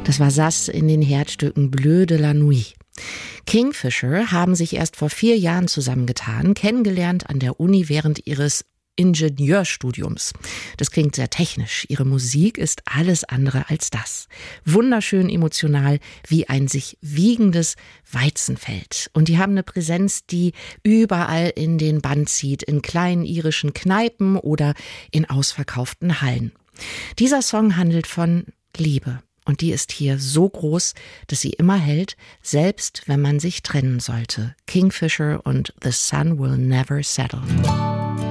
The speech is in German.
Das war Sass in den Herzstücken Bleu de la Nuit. Kingfisher haben sich erst vor 4 Jahren zusammengetan, kennengelernt an der Uni während ihres Ingenieurstudiums. Das klingt sehr technisch. Ihre Musik ist alles andere als das. Wunderschön emotional, wie ein sich wiegendes Weizenfeld. Und die haben eine Präsenz, die überall in den Bann zieht, in kleinen irischen Kneipen oder in ausverkauften Hallen. Dieser Song handelt von Liebe. Und die ist hier so groß, dass sie immer hält, selbst wenn man sich trennen sollte. Kingfisher und The Sun Will Never Settle.